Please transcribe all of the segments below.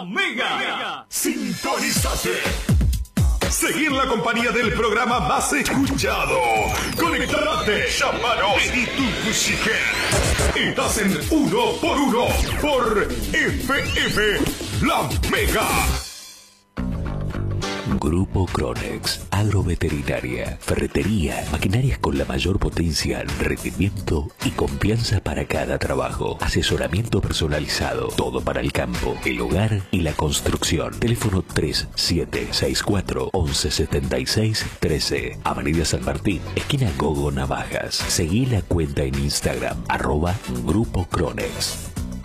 La Mega. Sintonízate. Seguí en la compañía del programa más escuchado. Conectate, llámanos y tu música. Estás en 1x1 por FM La Mega. Grupo Cronex, agroveterinaria, ferretería, maquinarias con la mayor potencia, rendimiento y confianza para cada trabajo. Asesoramiento personalizado, todo para el campo, el hogar y la construcción. Teléfono 3764 1176 13. Avenida San Martín, esquina Gogo Navajas. Seguí la cuenta en Instagram, @Grupo Cronex.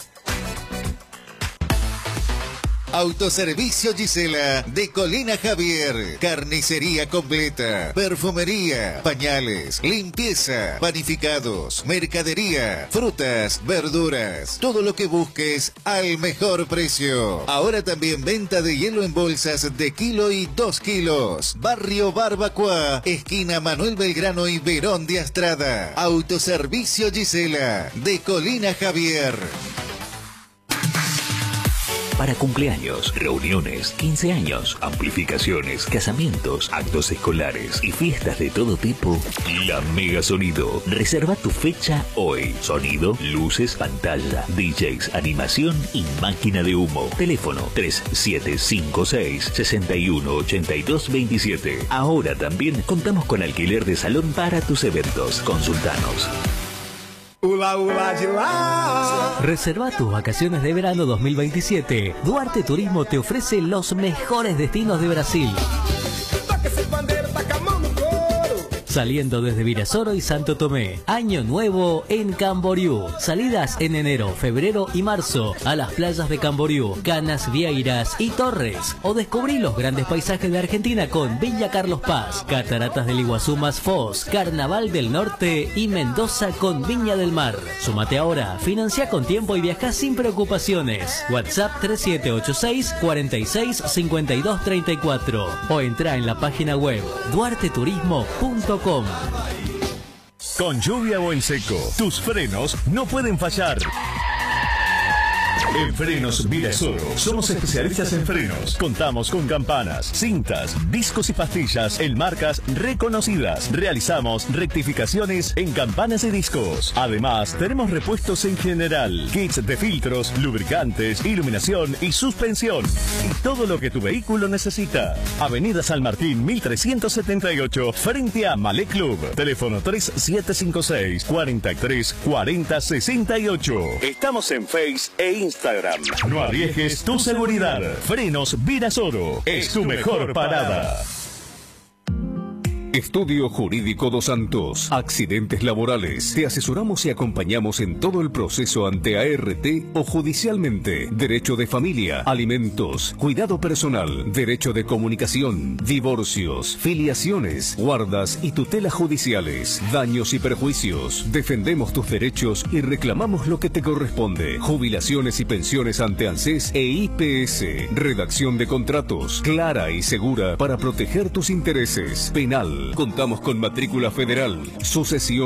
Autoservicio Gisela de Colina Javier. Carnicería completa, perfumería, pañales, limpieza, panificados, mercadería, frutas, verduras. Todo lo que busques al mejor precio. Ahora también venta de hielo en bolsas de kilo y 2 kilos. Barrio Barbacoa, esquina Manuel Belgrano y Verón de Astrada. Autoservicio Gisela de Colina Javier. Para cumpleaños, reuniones, 15 años, amplificaciones, casamientos, actos escolares y fiestas de todo tipo, La Mega Sonido. Reserva tu fecha hoy. Sonido, luces, pantalla, DJs, animación y máquina de humo. Teléfono 3756 618227. Ahora también contamos con alquiler de salón para tus eventos. Consultanos. Reserva tus vacaciones de verano 2027. Duarte Turismo te ofrece los mejores destinos de Brasil. Saliendo desde Virasoro y Santo Tomé. Año nuevo en Camboriú. Salidas en enero, febrero y marzo a las playas de Camboriú, Canas, Vieiras y Torres. O descubrí los grandes paisajes de Argentina con Villa Carlos Paz, Cataratas del Iguazú más Foz, Carnaval del Norte y Mendoza con Viña del Mar. Súmate ahora, financia con tiempo y viaja sin preocupaciones. WhatsApp 3786 46 52 34 o entra en la página web duarteturismo.com. Con lluvia o en seco, tus frenos no pueden fallar. En Frenos Virasoro somos especialistas en frenos. Contamos con campanas, cintas, discos y pastillas en marcas reconocidas. Realizamos rectificaciones en campanas y discos. Además, tenemos repuestos en general, kits de filtros, lubricantes, iluminación y suspensión. Y todo lo que tu vehículo necesita. Avenida San Martín 1378, frente a Malé Club. Teléfono 3756 43 40 68. Estamos en Face e Instagram. No arriesgues tu seguridad. Frenos Virasoro es tu mejor parada. Estudio Jurídico Dos Santos. Accidentes laborales. Te asesoramos y acompañamos en todo el proceso ante ART o judicialmente. Derecho de familia, alimentos, cuidado personal, derecho de comunicación, divorcios, filiaciones, guardas y tutelas judiciales, daños y perjuicios. Defendemos tus derechos y reclamamos lo que te corresponde. Jubilaciones y pensiones ante ANSES e IPS. Redacción de contratos clara y segura para proteger tus intereses. Penal. Contamos con matrícula federal, sucesión